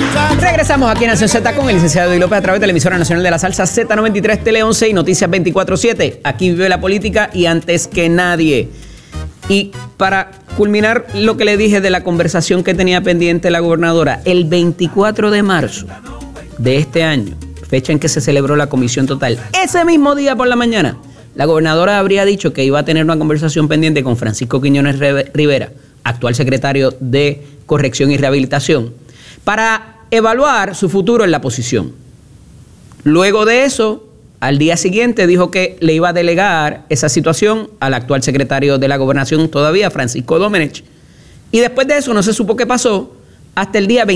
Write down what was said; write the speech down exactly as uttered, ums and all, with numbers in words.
Regresamos aquí en Nación Z con el licenciado Eddie López a través de la emisora nacional de la salsa Z noventa y tres, Tele once y Noticias veinticuatro siete. Aquí vive la política y antes que nadie. Y para culminar lo que le dije de la conversación que tenía pendiente la gobernadora, el veinticuatro de marzo de este año, fecha en que se celebró la comisión total, ese mismo día por la mañana, la gobernadora habría dicho que iba a tener una conversación pendiente con Francisco Quiñones Rivera, actual secretario de Corrección y Rehabilitación, para evaluar su futuro en la posición. Luego de eso, al día siguiente dijo que le iba a delegar esa situación al actual secretario de la Gobernación todavía, Francisco Domenech. Y después de eso no se supo qué pasó hasta el día